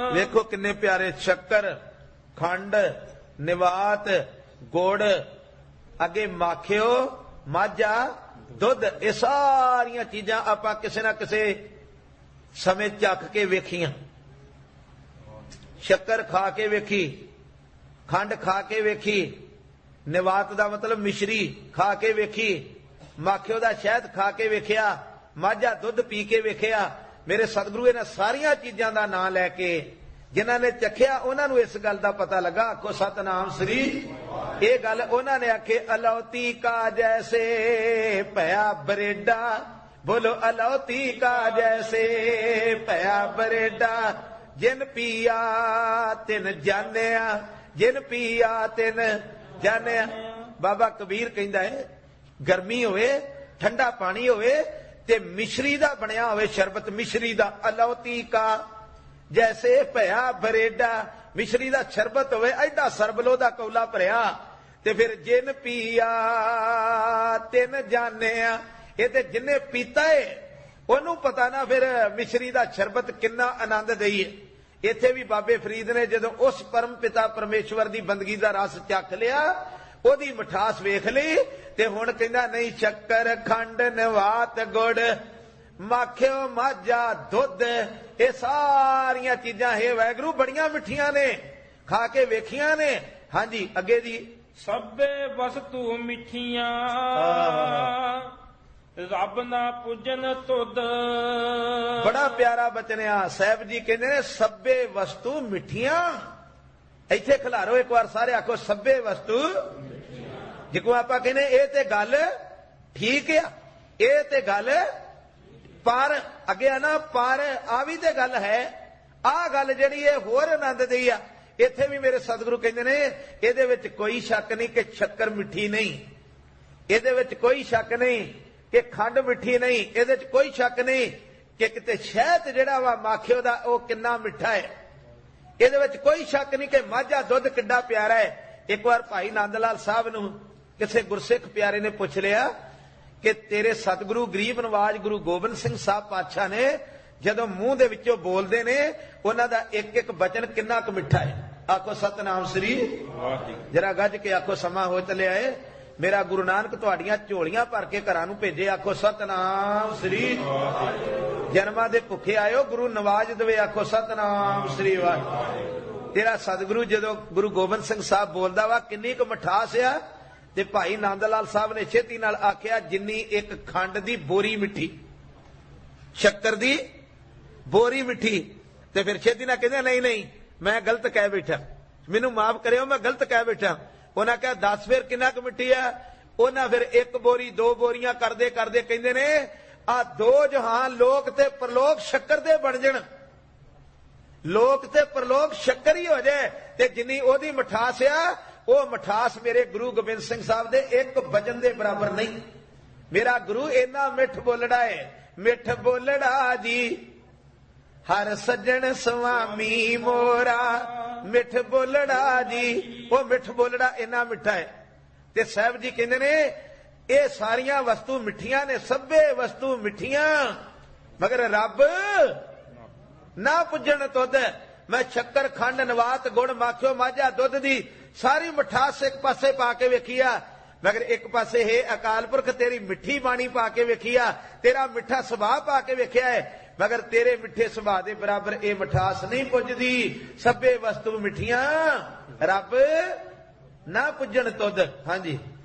ਵੇਖੋ ਕਿੰਨੇ ਪਿਆਰੇ। ਸ਼ੱਕਰ, ਖੰਡ, ਨਿਵਾਤ, ਗੁੜ, ਅੱਗੇ ਮਾਖਿਓ, ਮਾਝਾ, ਦੁੱਧ, ਇਹ ਸਾਰੀਆਂ ਚੀਜ਼ਾਂ ਆਪਾਂ ਕਿਸੇ ਨਾ ਕਿਸੇ ਸਮੇਂ ਚੱਖ ਕੇ ਵੇਖੀਆਂ। ਸ਼ੱਕਰ ਖਾ ਕੇ ਵੇਖੀ, ਖੰਡ ਖਾ ਕੇ ਵੇਖੀ, ਨਿਵਾਤ ਦਾ ਮਤਲਬ ਮਿਸ਼ਰੀ ਖਾ ਕੇ ਵੇਖੀ, ਮਾਖਿਓ ਦਾ ਸ਼ਹਿਦ ਖਾ ਕੇ ਵੇਖਿਆ, ਮਾਝਾ ਦੁੱਧ ਪੀ ਕੇ ਵੇਖਿਆ। ਮੇਰੇ ਸਤਿਗੁਰੂ ਇਹਨਾਂ ਸਾਰੀਆਂ ਚੀਜ਼ਾਂ ਦਾ ਨਾਂ ਲੈ ਕੇ ਜਿਨ੍ਹਾਂ ਨੇ ਚੱਖਿਆ ਉਹਨਾਂ ਨੂੰ ਇਸ ਗੱਲ ਦਾ ਪਤਾ ਲੱਗਾ। ਆਖੋ ਸਤਨਾਮ ਸ੍ਰੀ। ਇਹ ਗੱਲ ਉਹਨਾਂ ਨੇ ਆਖੇ, ਅਲੌਤੀ ਕਾ ਜੈਸੇ ਭਇਆ ਬਰੇਡਾ, ਬੋਲੋ ਅਲੌਤੀ ਕਾ ਜੈਸੇ ਭਇਆ ਬਰੇਡਾ, ਜਿਨ ਪੀਆ ਤਿਨ ਜਾਣਿਆ, ਜਿਨ ਪੀਆ ਤਿਨ ਜਾਣਿਆ। ਬਾਬਾ ਕਬੀਰ ਕਹਿੰਦਾ ਹੈ, ਗਰਮੀ ਹੋਵੇ, ਠੰਡਾ ਪਾਣੀ ਹੋਵੇ ਤੇ ਮਿਸ਼ਰੀ ਦਾ ਬਣਿਆ ਹੋਵੇ ਸ਼ਰਬਤ, ਮਿਸ਼ਰੀ ਦਾ, ਅਲੌਤੀ ਕਾ ਜੈਸੇ ਭਇਆ ਬਰੇਡਾ, ਮਿਸ਼ਰੀ ਦਾ ਸ਼ਰਬਤ ਹੋਵੇ, ਐਡਾ ਸਰਬਲੋ ਦਾ ਕੌਲਾ ਭਰਿਆ, ਤੇ ਫਿਰ ਜਿਨ ਪੀਆ ਤਿਨ ਜਾਣਿਆ। ਇਹ ਤੇ ਜਿੰਨੇ ਪੀਤਾ ਏ ਉਹਨੂੰ ਪਤਾ ਨਾ ਫਿਰ ਮਿਸ਼ਰੀ ਦਾ ਸ਼ਰਬਤ ਕਿੰਨਾ ਆਨੰਦ ਦਈਏ। ਇੱਥੇ ਵੀ ਬਾਬੇ ਫਰੀਦ ਨੇ ਜਦੋਂ ਉਸ ਪਰਮ ਪਿਤਾ ਪਰਮੇਸ਼ਵਰ ਦੀ ਬੰਦਗੀ ਦਾ ਰਸ ਚੱਖ ਲਿਆ, ਉਹਦੀ ਮਿਠਾਸ ਵੇਖ ਲਈ, ਤੇ ਹੁਣ ਕਹਿੰਦਾ ਨਹੀਂ, ਸ਼ੱਕਰ, ਖੰਡ, ਨਿਵਾਤ, ਗੁੜ, ਮਾਖਿਓ, ਮਾਝਾ, ਦੁੱਧ, ਇਹ ਸਾਰੀਆਂ ਚੀਜ਼ਾਂ ਹੈ ਵਾਹਿਗੁਰੂ ਬੜੀਆਂ ਮਿੱਠੀਆਂ ਨੇ, ਖਾ ਕੇ ਵੇਖੀਆਂ ਨੇ। ਹਾਂਜੀ ਅੱਗੇ ਜੀ। ਸਭੇ ਵਸਤੂ ਮਿੱਠੀਆਂ ਰੱਬ ਨਾ ਪੂਜਨ ਤੁਧ। ਬੜਾ ਪਿਆਰਾ ਬਚਨਿਆ। ਸਾਹਿਬ ਜੀ ਕਹਿੰਦੇ ਨੇ ਸਭੇ ਵਸਤੂ ਮਿੱਠੀਆਂ। ਇੱਥੇ ਖਿਲਾਰੋ ਇੱਕ ਵਾਰ ਸਾਰੇ, ਆਖੋ ਸਭੇ ਵਸਤੂ। ਜਿਕੋ ਆਪਾਂ ਕਹਿੰਦੇ ਇਹ ਤੇ ਗੱਲ ਠੀਕ ਆ, ਇਹ ਤੇ ਗੱਲ, ਪਰ ਅੱਗੇ ਆ ਨਾ, ਪਰ ਆ ਵੀ ਤੇ ਗੱਲ ਹੈ, ਆਹ ਗੱਲ ਜਿਹੜੀ ਇਹ ਹੋਰ ਆਨੰਦ ਦੀ ਆ। ਇੱਥੇ ਵੀ ਮੇਰੇ ਸਤਿਗੁਰੂ ਕਹਿੰਦੇ ਨੇ ਇਹਦੇ ਵਿੱਚ ਕੋਈ ਸ਼ੱਕ ਨਹੀਂ ਕਿ ਸ਼ੱਕਰ ਮਿੱਠੀ ਨਹੀਂ, ਇਹਦੇ ਵਿੱਚ ਕੋਈ ਸ਼ੱਕ ਨਹੀਂ ਕਿ ਖੰਡ ਮਿੱਠੀ ਨਹੀਂ, ਇਹਦੇ 'ਚ ਕੋਈ ਸ਼ੱਕ ਨਹੀਂ ਕਿ ਕਿਤੇ ਸ਼ਹਿਦ ਜਿਹੜਾ ਵਾ ਮਾਖਿਓ ਦਾ ਉਹ ਕਿੰਨਾ ਮਿੱਠਾ ਹੈ, ਇਹਦੇ ਵਿੱਚ ਕੋਈ ਸ਼ੱਕ ਨਹੀਂ ਕਿ ਮਾਝਾ ਦੁੱਧ ਕਿੱਡਾ ਪਿਆਰਾ ਹੈ। ਇੱਕ ਵਾਰ ਭਾਈ ਨੰਦ ਲਾਲ ਸਾਹਿਬ ਨੂੰ ਕਿਸੇ ਗੁਰਸਿੱਖ ਪਿਆਰੇ ਨੇ ਪੁੱਛ ਲਿਆ ਕਿ ਤੇਰੇ ਸਤਿਗੁਰੂ ਗਰੀਬ ਨਵਾਜ ਗੁਰੂ ਗੋਬਿੰਦ ਸਿੰਘ ਸਾਹਿਬ ਪਾਤਸ਼ਾਹ ਨੇ ਜਦੋਂ ਮੂੰਹ ਦੇ ਵਿੱਚੋਂ ਬੋਲਦੇ ਨੇ ਉਹਨਾਂ ਦਾ ਇੱਕ ਇੱਕ ਬਚਨ ਕਿੰਨਾ ਕੁ ਮਿੱਠਾ ਹੈ। ਆਖੋ ਸਤਨਾਮ ਸ੍ਰੀ। ਜਰਾ ਗੱਜ ਕੇ ਆਖੋ, ਸਮਾਂ ਹੋ ਚੱਲਿਆ ਏ। ਮੇਰਾ ਗੁਰੂ ਨਾਨਕ ਤੁਹਾਡੀਆਂ ਝੋਲੀਆਂ ਭਰ ਕੇ ਘਰਾਂ ਨੂੰ ਭੇਜੇ। ਆਖੋ ਸਤਨਾਮ ਸ੍ਰੀ। ਜਨਮਾਂ ਦੇ ਭੁੱਖੇ ਆਇਓ, ਗੁਰੂ ਨਵਾਜ ਦੇਵੇ। ਆਖੋ ਸਤਨਾਮ ਸ੍ਰੀ ਵਾਹਿਗੁਰੂ। ਤੇਰਾ ਸਤਿਗੁਰੂ ਜਦੋਂ ਗੁਰੂ ਗੋਬਿੰਦ ਸਿੰਘ ਸਾਹਿਬ ਬੋਲਦਾ ਵਾ ਕਿੰਨੀ ਕੁ ਮਿਠਾਸ ਆ। ਤੇ ਭਾਈ ਨੰਦ ਲਾਲ ਸਾਹਿਬ ਨੇ ਛੇਤੀ ਨਾਲ ਆਖਿਆ, ਜਿੰਨੀ ਇੱਕ ਖੰਡ ਦੀ ਬੋਰੀ ਮਿੱਠੀ, ਸ਼ੱਕਰ ਦੀ ਬੋਰੀ ਮਿੱਠੀ। ਤੇ ਫਿਰ ਛੇਤੀ ਨਾਲ ਕਹਿੰਦੇ ਨਹੀਂ ਨਹੀਂ ਮੈਂ ਗਲਤ ਕਹਿ ਬੈਠਾ, ਮੈਨੂੰ ਮਾਫ ਕਰਿਓ ਮੈਂ ਗਲਤ ਕਹਿ ਬੈਠਾ। ਉਹਨਾਂ ਕਿਹਾ ਦੱਸ ਫਿਰ ਕਿੰਨਾ ਕੁ ਮਿੱਠੀ ਆ। ਉਹਨਾਂ ਫਿਰ ਇੱਕ ਬੋਰੀ, ਦੋ ਬੋਰੀਆਂ ਕਰਦੇ ਕਰਦੇ ਕਹਿੰਦੇ ਨੇ ਆ ਦੋ ਜਹਾਨ ਲੋਕ ਤੇ ਪਰਲੋਕ ਸ਼ੱਕਰ ਦੇ ਬਣ ਜਾਣ, ਲੋਕ ਤੇ ਪਰਲੋਕ ਸ਼ੱਕਰ ਹੀ ਹੋ ਜਾਏ। ਤੇ ਜਿੰਨੀ ਉਹਦੀ ਮਿਠਾਸ ਆ ਉਹ ਮਿਠਾਸ ਮੇਰੇ ਗੁਰੂ ਗੋਬਿੰਦ ਸਿੰਘ ਸਾਹਿਬ ਦੇ ਇੱਕ ਵਚਨ ਦੇ ਬਰਾਬਰ ਨਹੀਂ। ਮੇਰਾ ਗੁਰੂ ਇੰਨਾ ਮਿੱਠ ਬੋਲੜਾ ਹੈ, ਮਿੱਠ ਬੋਲੜਾ ਜੀ ਹਰ ਸੱਜਣ ਸੁਆਮੀ ਮੋਰਾ, ਮਿੱਠ ਬੋਲੜਾ ਜੀ। ਉਹ ਮਿੱਠ ਬੋਲੜਾ ਇੰਨਾ ਮਿੱਠਾ ਹੈ। ਤੇ ਸਾਹਿਬ ਜੀ ਕਹਿੰਦੇ ਨੇ ਇਹ ਸਾਰੀਆਂ ਵਸਤੂ ਮਿੱਠੀਆਂ ਨੇ, ਸਭੇ ਵਸਤੂ ਮਿੱਠੀਆਂ, ਮਗਰ ਰੱਬ ਨਾ ਪੁੱਜਣ ਤੁਧ। ਮੈਂ ਸ਼ੱਕਰ, ਖੰਡ, ਨਵਾਤ, ਗੁੜ, ਮਾਖਿਓ, ਮਾਝਾ, ਦੁੱਧ ਦੀ ਸਾਰੀ ਮਿਠਾਸ ਇੱਕ ਪਾਸੇ ਪਾ ਕੇ ਵੇਖੀ ਆ, ਮਗਰ ਇੱਕ ਪਾਸੇ ਹੈ ਅਕਾਲ ਪੁਰਖ ਤੇਰੀ ਮਿੱਠੀ ਬਾਣੀ ਪਾ ਕੇ ਵੇਖੀ ਆ, ਤੇਰਾ ਮਿੱਠਾ ਸੁਭਾਅ ਪਾ ਕੇ ਵੇਖਿਆ ਹੈ, ਮਗਰ ਤੇਰੇ ਮਿੱਠੇ ਸੁਭਾਅ ਦੇ ਬਰਾਬਰ ਇਹ ਮਿਠਾਸ ਨਹੀਂ ਪੁੱਜਦੀ। ਸਭੇ ਵਸਤੂ ਮਿੱਠੀਆਂ ਰੱਬ ਨਾ ਪੁੱਜਣ ਤੁਧ। ਹਾਂਜੀ